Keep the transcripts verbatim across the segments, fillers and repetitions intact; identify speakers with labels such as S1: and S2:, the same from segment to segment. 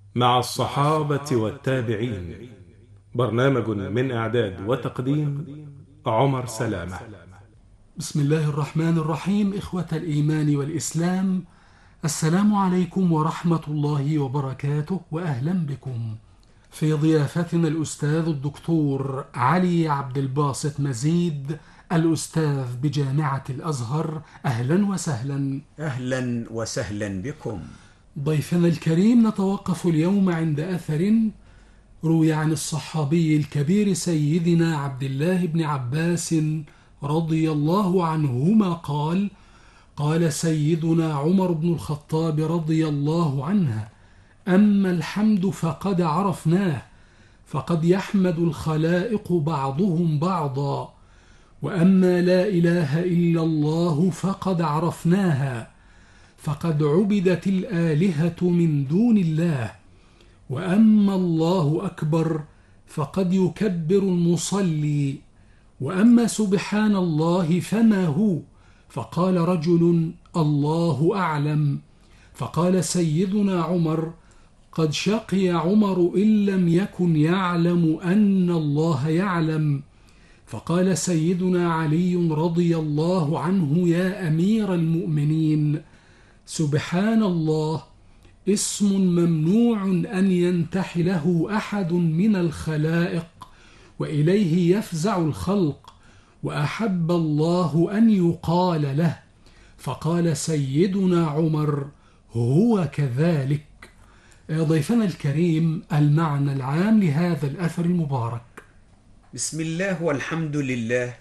S1: مع الصحابة والتابعين. برنامج من إعداد وتقديم عمر سلامة.
S2: بسم الله الرحمن الرحيم. إخوة الإيمان والإسلام، السلام عليكم ورحمة الله وبركاته، وأهلا بكم في ضيافتنا الأستاذ الدكتور علي عبد الباسط مزيد، الأستاذ بجامعة الأزهر. أهلا وسهلا.
S3: أهلا وسهلا بكم.
S2: ضيفنا الكريم، نتوقف اليوم عند أثر روي عن الصحابي الكبير سيدنا عبد الله بن عباس رضي الله عنهما قال: قال سيدنا عمر بن الخطاب رضي الله عنه: أما الحمد فقد عرفناه، فقد يحمد الخلائق بعضهم بعضا، وأما لا إله إلا الله فقد عرفناها، فقد عبدت الآلهة من دون الله، وأما الله أكبر فقد يكبر المصلي، وأما سبحان الله فما هو، فقال رجل: الله أعلم. فقال سيدنا عمر: قد شقي عمر إن لم يكن يعلم أن الله يعلم. فقال سيدنا علي رضي الله عنه: يا أمير المؤمنين، سبحان الله اسم ممنوع أن ينتحله أحد من الخلائق، وإليه يفزع الخلق، وأحب الله أن يقال له. فقال سيدنا عمر: هو كذلك. ضيفنا الكريم، المعنى العام لهذا الأثر المبارك.
S3: بسم الله والحمد لله،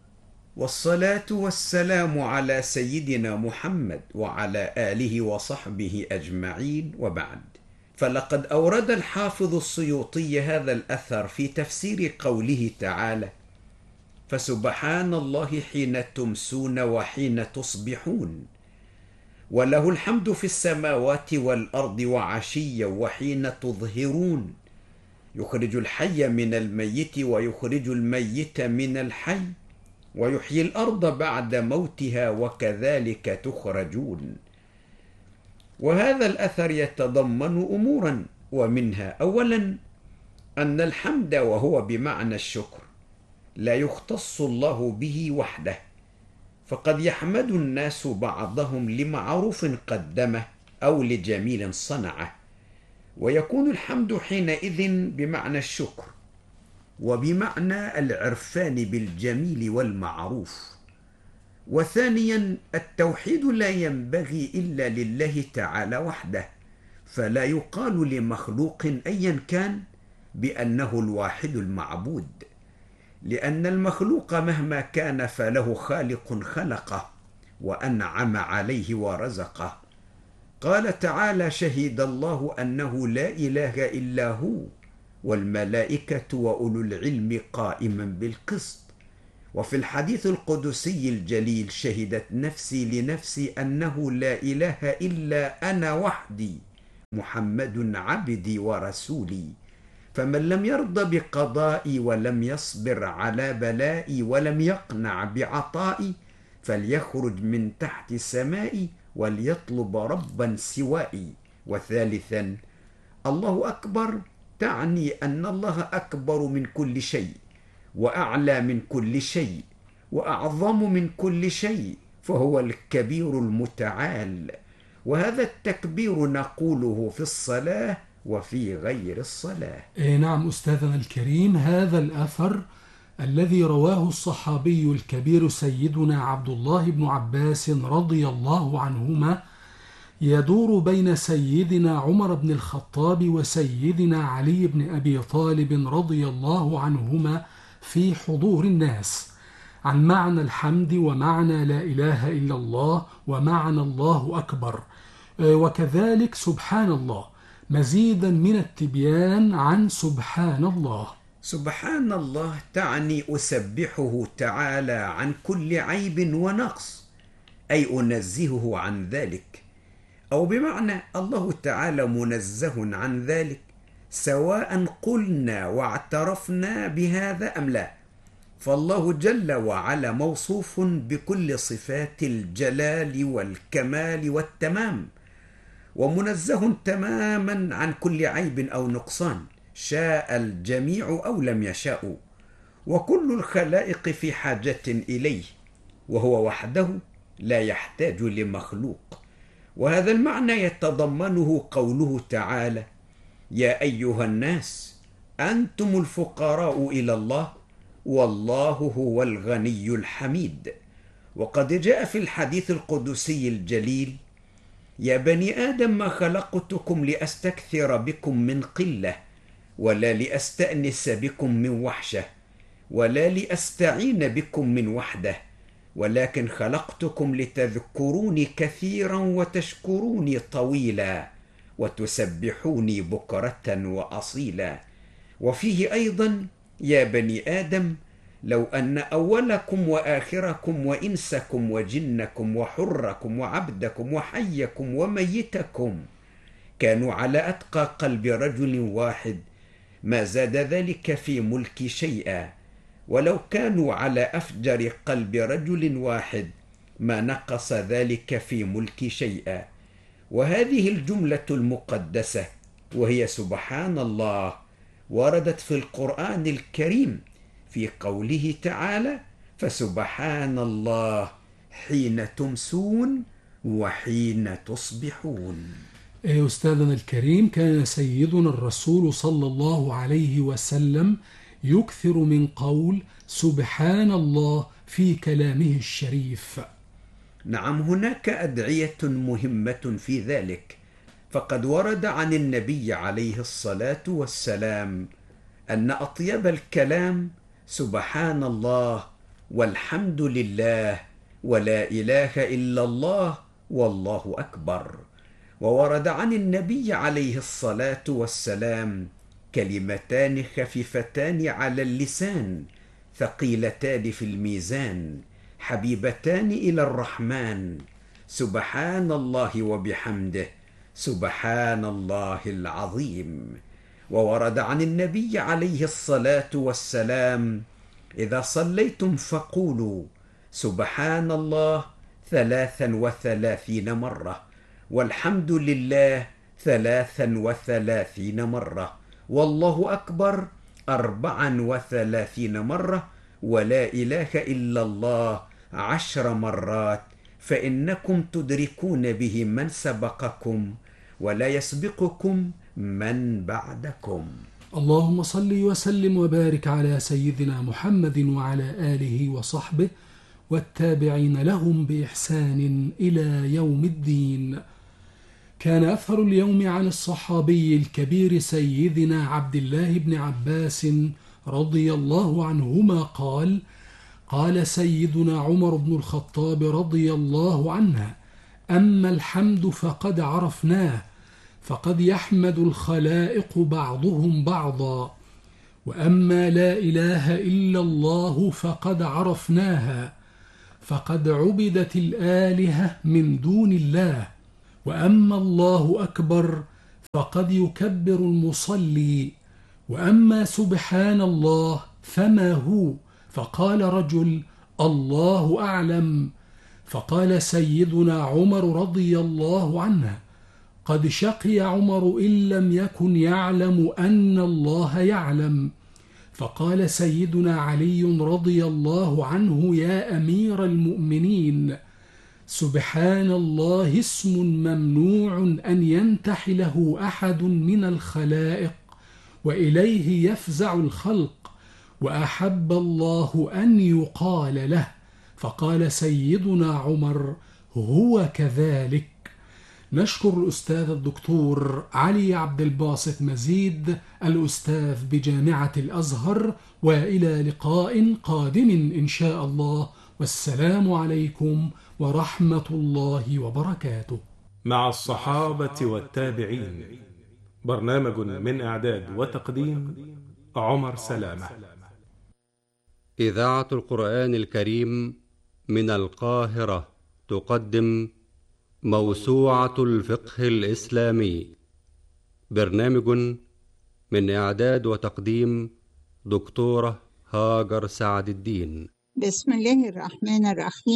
S3: والصلاة والسلام على سيدنا محمد وعلى آله وصحبه أجمعين، وبعد. فلقد أورد الحافظ السيوطي هذا الأثر في تفسير قوله تعالى: فسبحان الله حين تمسون وحين تصبحون، وله الحمد في السماوات والأرض وعشيا وحين تظهرون، يخرج الحي من الميت ويخرج الميت من الحي، ويحيي الأرض بعد موتها وكذلك تخرجون. وهذا الأثر يتضمن أمورا، ومنها أولا أن الحمد، وهو بمعنى الشكر، لا يختص الله به وحده، فقد يحمد الناس بعضهم لمعروف قدمه أو لجميل صنعه، ويكون الحمد حينئذ بمعنى الشكر وبمعنى العرفان بالجميل والمعروف. وثانيا التوحيد لا ينبغي إلا لله تعالى وحده، فلا يقال لمخلوق أيا كان بأنه الواحد المعبود، لأن المخلوق مهما كان فله خالق خلقه وأنعم عليه ورزقه. قال تعالى: شهد الله أنه لا إله إلا هو والملائكة وأولو العلم قائما بالقسط. وفي الحديث القدسي الجليل: شهدت نفسي لنفسي أنه لا إله إلا أنا وحدي محمد عبدي ورسولي، فمن لم يرض بقضائي ولم يصبر على بلائي ولم يقنع بعطائي فليخرج من تحت سمائي وليطلب ربا سوائي. وثالثا الله أكبر تعني أن الله أكبر من كل شيء، وأعلى من كل شيء، وأعظم من كل شيء، فهو الكبير المتعال. وهذا التكبير نقوله في الصلاة وفي غير الصلاة.
S2: إيه نعم أستاذنا الكريم، هذا الأثر الذي رواه الصحابي الكبير سيدنا عبد الله بن عباس رضي الله عنهما يدور بين سيدنا عمر بن الخطاب وسيدنا علي بن أبي طالب رضي الله عنهما في حضور الناس، عن معنى الحمد ومعنى لا إله إلا الله ومعنى الله أكبر، وكذلك سبحان الله، مزيدا من التبيان عن سبحان الله.
S3: سبحان الله تعني أسبحه تعالى عن كل عيب ونقص، أي أنزهه عن ذلك، أو بمعنى الله تعالى منزه عن ذلك، سواء قلنا واعترفنا بهذا أم لا، فالله جل وعلا موصوف بكل صفات الجلال والكمال والتمام، ومنزه تماما عن كل عيب أو نقصان، شاء الجميع أو لم يشاءوا، وكل الخلائق في حاجة إليه، وهو وحده لا يحتاج لمخلوق. وهذا المعنى يتضمنه قوله تعالى: يا أيها الناس أنتم الفقراء إلى الله والله هو الغني الحميد. وقد جاء في الحديث القدسي الجليل: يا بني آدم ما خلقتكم لأستكثر بكم من قلة، ولا لأستأنس بكم من وحشة، ولا لأستعين بكم من وحدة، ولكن خلقتكم لتذكروني كثيرا وتشكروني طويلا وتسبحوني بكرة وأصيلا. وفيه أيضا: يا بني آدم لو أن أولكم وآخركم وإنسكم وجنكم وحركم وعبدكم وحيكم وميتكم كانوا على أتقى قلب رجل واحد ما زاد ذلك في ملكي شيئا، ولو كانوا على أفجر قلب رجل واحد ما نقص ذلك في ملكي شيئا. وهذه الجملة المقدسة وهي سبحان الله وردت في القرآن الكريم في قوله تعالى: فسبحان الله حين تمسون وحين تصبحون.
S2: يا أستاذنا الكريم، كان سيدنا الرسول صلى الله عليه وسلم يكثر من قول سبحان الله في كلامه الشريف.
S3: نعم، هناك أدعية مهمة في ذلك، فقد ورد عن النبي عليه الصلاة والسلام أن أطيب الكلام سبحان الله والحمد لله ولا إله إلا الله والله أكبر. وورد عن النبي عليه الصلاة والسلام كلمتان خفيفتان على اللسان ثقيلتان في الميزان حبيبتان إلى الرحمن: سبحان الله وبحمده سبحان الله العظيم. وورد عن النبي عليه الصلاة والسلام: إذا صليتم فقولوا سبحان الله ثلاثا وثلاثين مرة، والحمد لله ثلاثا وثلاثين مرة، والله أكبر أربعا وثلاثين مرة، ولا إله إلا الله عشر مرات، فإنكم تدركون به من سبقكم ولا يسبقكم من بعدكم.
S2: اللهم صل وسلم وبارك على سيدنا محمد وعلى آله وصحبه والتابعين لهم بإحسان إلى يوم الدين. كان أثر اليوم عن الصحابي الكبير سيدنا عبد الله بن عباس رضي الله عنهما قال: قال سيدنا عمر بن الخطاب رضي الله عنه: أما الحمد فقد عرفناه، فقد يحمد الخلائق بعضهم بعضا، وأما لا إله إلا الله فقد عرفناها، فقد عبدت الآلهة من دون الله، وأما الله أكبر فقد يكبر المصلي، وأما سبحان الله فما هو؟ فقال رجل: الله أعلم. فقال سيدنا عمر رضي الله عنه: قد شقي عمر إن لم يكن يعلم أن الله يعلم. فقال سيدنا علي رضي الله عنه: يا أمير المؤمنين، سبحان الله اسم ممنوع أن ينتحله أحد من الخلائق، وإليه يفزع الخلق، وأحب الله أن يقال له. فقال سيدنا عمر: هو كذلك. نشكر الأستاذ الدكتور علي عبد الباسط مزيد الأستاذ بجامعة الأزهر، وإلى لقاء قادم إن شاء الله، والسلام عليكم ورحمة الله وبركاته.
S1: مع الصحابة والتابعين، برنامج من إعداد وتقديم عمر سلامة.
S4: إذاعة القرآن الكريم من القاهرة تقدم موسوعة الفقه الإسلامي، برنامج من إعداد وتقديم دكتورة هاجر سعد الدين.
S5: بسم الله الرحمن الرحيم.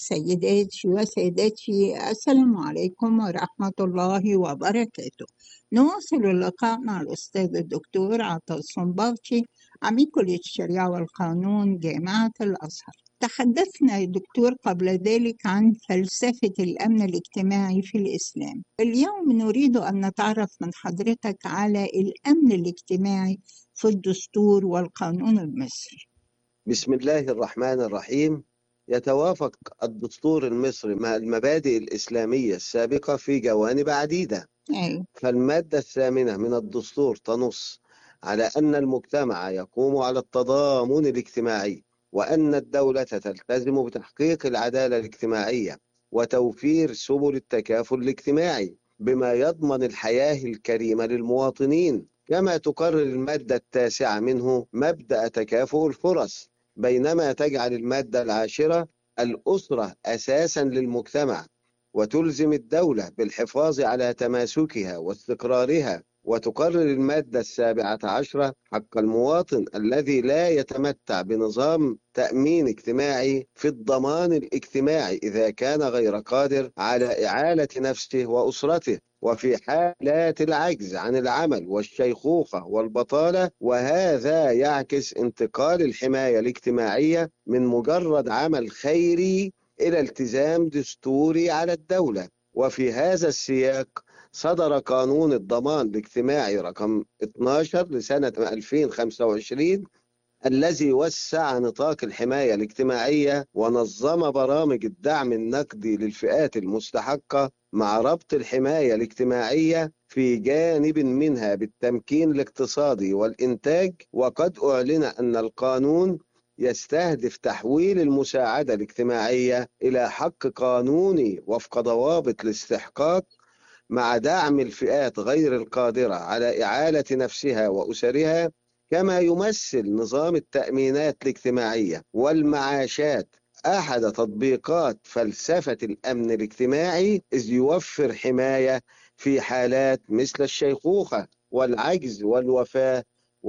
S5: سيداتي وسادتي، السلام عليكم ورحمة الله وبركاته. نواصل اللقاء مع الأستاذ الدكتور عطا الصنباطي، عميد كلية الشريعة والقانون جامعة الأزهر. تحدثنا يا دكتور قبل ذلك عن فلسفة الأمن الاجتماعي في الإسلام. اليوم نريد أن نتعرف من حضرتك على الأمن الاجتماعي في الدستور والقانون المصري.
S6: بسم الله الرحمن الرحيم. يتوافق الدستور المصري مع المبادئ الإسلامية السابقة في جوانب عديدة.
S5: أيوة.
S6: فالمادة الثامنة من الدستور تنص على أن المجتمع يقوم على التضامن الاجتماعي، وأن الدولة تلتزم بتحقيق العدالة الاجتماعية وتوفير سبل التكافل الاجتماعي بما يضمن الحياة الكريمة للمواطنين. كما تقرر المادة التاسعة منه مبدأ تكافؤ الفرص، بينما تجعل المادة العاشرة الأسرة أساسا للمجتمع، وتلزم الدولة بالحفاظ على تماسكها واستقرارها. وتقرر المادة السابعة عشرة حق المواطن الذي لا يتمتع بنظام تأمين اجتماعي في الضمان الاجتماعي إذا كان غير قادر على إعالة نفسه وأسرته، وفي حالات العجز عن العمل والشيخوخة والبطالة. وهذا يعكس انتقال الحماية الاجتماعية من مجرد عمل خيري إلى التزام دستوري على الدولة. وفي هذا السياق صدر قانون الضمان الاجتماعي رقم اثنا عشر لسنة ألفين وخمسة وعشرين الذي وسع نطاق الحماية الاجتماعية ونظم برامج الدعم النقدي للفئات المستحقة، مع ربط الحماية الاجتماعية في جانب منها بالتمكين الاقتصادي والإنتاج. وقد أعلن أن القانون يستهدف تحويل المساعدة الاجتماعية إلى حق قانوني وفق ضوابط الاستحقاق، مع دعم الفئات غير القادرة على إعالة نفسها وأسرها. كما يمثل نظام التأمينات الاجتماعية والمعاشات أحد تطبيقات فلسفة الأمن الاجتماعي، إذ يوفر حماية في حالات مثل الشيخوخة والعجز والوفاة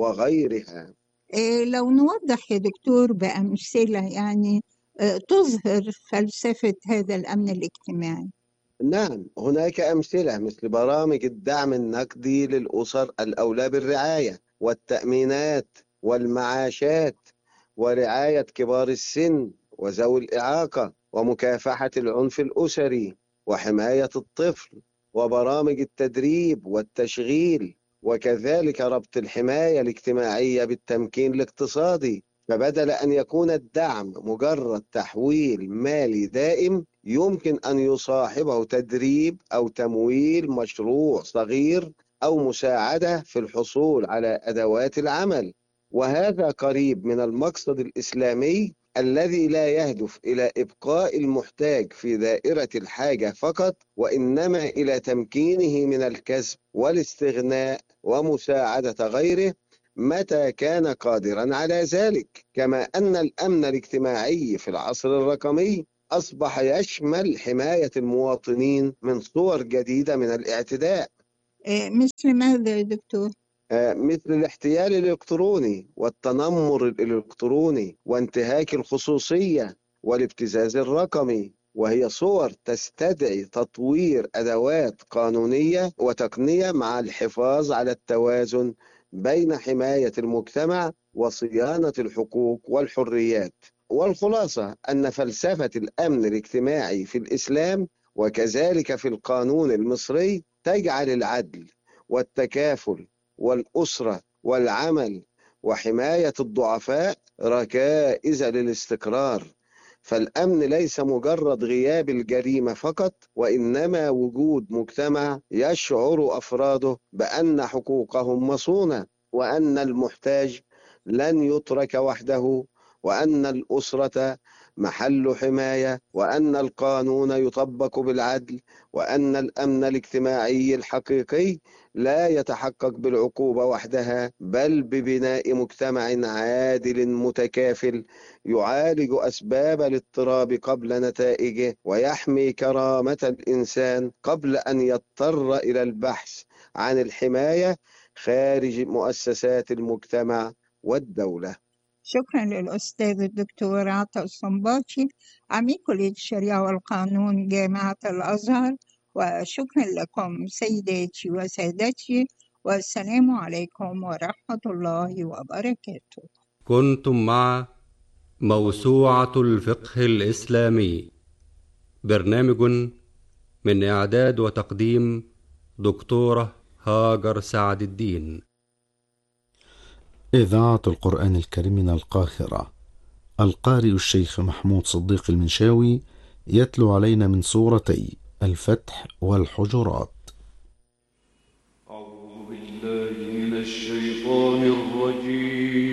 S6: وغيرها.
S5: إيه لو نوضح يا دكتور بأمثلة يعني إيه تظهر فلسفة هذا الأمن الاجتماعي؟
S6: نعم، هناك أمثلة مثل برامج الدعم النقدي للأسر الأولى بالرعاية والتأمينات والمعاشات، ورعاية كبار السن وذوي الإعاقة، ومكافحة العنف الأسري، وحماية الطفل، وبرامج التدريب والتشغيل، وكذلك ربط الحماية الاجتماعية بالتمكين الاقتصادي. فبدل أن يكون الدعم مجرد تحويل مالي دائم، يمكن أن يصاحبه تدريب أو تمويل مشروع صغير أو مساعدة في الحصول على أدوات العمل. وهذا قريب من المقصد الإسلامي الذي لا يهدف إلى إبقاء المحتاج في دائرة الحاجة فقط، وإنما إلى تمكينه من الكسب والاستغناء ومساعدة غيره متى كان قادرا على ذلك. كما أن الأمن الاجتماعي في العصر الرقمي أصبح يشمل حماية المواطنين من صور جديدة من الاعتداء.
S5: إيه مثل ماذا يا دكتور؟
S6: آه مثل الاحتيال الإلكتروني والتنمر الإلكتروني وانتهاك الخصوصية والابتزاز الرقمي، وهي صور تستدعي تطوير أدوات قانونية وتقنية مع الحفاظ على التوازن بين حماية المجتمع وصيانة الحقوق والحريات. والخلاصة أن فلسفة الأمن الاجتماعي في الإسلام وكذلك في القانون المصري تجعل العدل والتكافل والأسرة والعمل وحماية الضعفاء ركائز للاستقرار. فالأمن ليس مجرد غياب الجريمة فقط، وإنما وجود مجتمع يشعر أفراده بأن حقوقهم مصونة، وأن المحتاج لن يترك وحده، وأن الأسرة محل حماية، وأن القانون يطبق بالعدل، وأن الأمن الاجتماعي الحقيقي لا يتحقق بالعقوبة وحدها، بل ببناء مجتمع عادل متكافل يعالج أسباب الاضطراب قبل نتائجه، ويحمي كرامة الإنسان قبل أن يضطر إلى البحث عن الحماية خارج مؤسسات المجتمع والدولة.
S5: شكرا للأستاذ الدكتور عطا الصنباطي عميد كلية الشريعة والقانون جامعة الأزهر، وشكرا لكم سيداتي وسادتي، والسلام عليكم ورحمة الله وبركاته.
S4: كنتم مع موسوعة الفقه الإسلامي، برنامج من إعداد وتقديم دكتورة هاجر سعد الدين.
S7: إذاعة القرآن الكريم من القاهرة. القارئ الشيخ محمود صديق المنشاوي يتلو علينا من سورتي الفتح والحجرات.
S8: أعوذ بالله من الشيطان الرجيم.